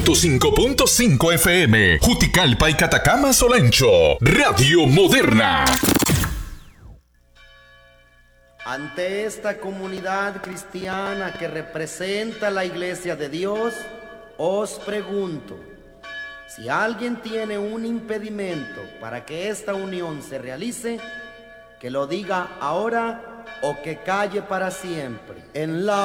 105.5 FM, Juticalpa y Catacama Solancho, Radio Moderna. Ante esta comunidad cristiana que representa la Iglesia de Dios, os pregunto, si alguien tiene un impedimento para que esta unión se realice, que lo diga ahora o que calle para siempre. En la